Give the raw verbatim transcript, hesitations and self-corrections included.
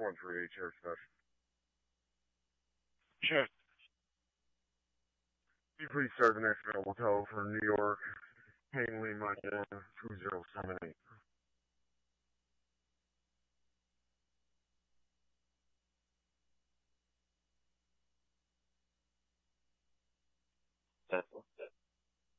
one three eight, Sheriff Special. Sheriff. Can you please serve the next available tow for New York, Hanley, Montana, two zero seven eight.